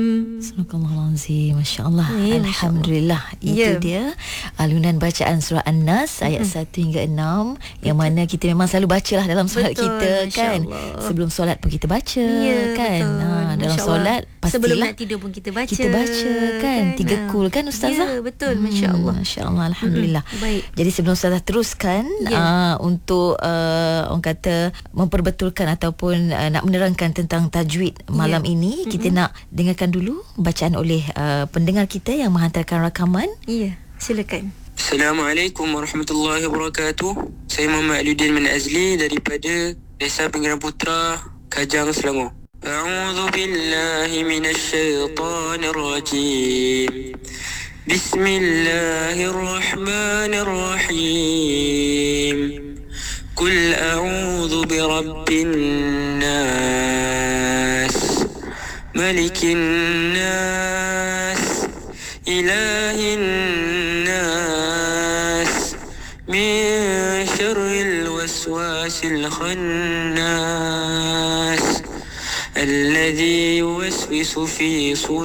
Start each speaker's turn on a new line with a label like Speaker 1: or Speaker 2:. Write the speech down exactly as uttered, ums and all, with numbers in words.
Speaker 1: Sadaqallahul-Azim. Masya Allah.
Speaker 2: Ya,
Speaker 1: Alhamdulillah. Itu
Speaker 2: Ya.
Speaker 1: dia alunan bacaan surah An-Nas ayat mm-hmm. satu hingga enam, yang mana kita memang selalu bacalah dalam solat
Speaker 2: Betul,
Speaker 1: kita,
Speaker 2: Masya
Speaker 1: kan.
Speaker 2: Allah.
Speaker 1: Sebelum solat pun kita baca,
Speaker 2: Ya,
Speaker 1: kan.
Speaker 2: betul.
Speaker 1: Ha, dalam
Speaker 2: Masya Allah.
Speaker 1: solat pastilah
Speaker 2: sebelum nak tidur pun kita baca.
Speaker 1: kita baca, kan. Tiga
Speaker 2: Ha.
Speaker 1: kul, kan Ustazah?
Speaker 2: Ya, betul. Masya Allah.
Speaker 1: Hmm, Masya Allah. Alhamdulillah.
Speaker 2: Mm-mm. Baik.
Speaker 1: Jadi sebelum Ustazah teruskan
Speaker 2: Ya.
Speaker 1: uh, untuk uh, orang kata memperbetulkan ataupun uh, nak menerangkan tentang tajwid malam
Speaker 2: Ya.
Speaker 1: ini, kita nak dengarkan dulu bacaan oleh uh, pendengar kita yang menghantarkan rakaman.
Speaker 2: Ya, silakan.
Speaker 3: Assalamualaikum warahmatullahi wabarakatuh. Saya Muhammad Aludin bin Azli daripada Desa Pinggiran Putra, Kajang, Selangor. A'udzu billahi minasy syaithanir rajim. Bismillahirrahmanirrahim. Qul a'udzu birabbin nas, malikin nas, ilahin nas, min syarril waswasil khannas, alladhi yuwaswisu fi sudur